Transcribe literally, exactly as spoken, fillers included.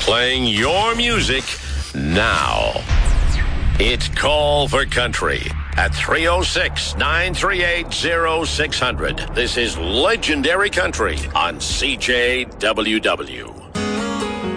Playing your music now. It's Call for Country at three oh six, nine three eight, oh six hundred. This is Legendary Country on C J W W.